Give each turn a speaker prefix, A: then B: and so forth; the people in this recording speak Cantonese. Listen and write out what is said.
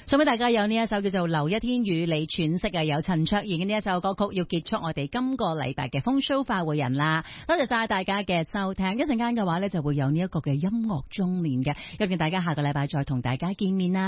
A: 送俾大家有呢一首叫做《留一天與你喘息》啊，有陳卓賢嘅呢一首歌曲，要結束我哋今個禮拜嘅風騷快活人啦。多謝晒大家嘅收聽，一陣間嘅話呢，就會有呢一個嘅音樂中年嘅，約見大家下個禮拜再同大家見面啦。